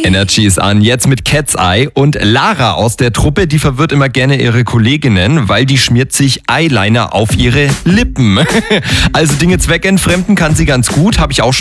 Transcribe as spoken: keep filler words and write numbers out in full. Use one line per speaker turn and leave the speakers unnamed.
Energy ist an, jetzt mit Cat's Eye. Und Lara aus der Truppe, die verwirrt immer gerne ihre Kolleginnen, weil die schmiert sich Eyeliner auf ihre Lippen. Also Dinge zweckentfremden kann sie ganz gut, habe ich auch schon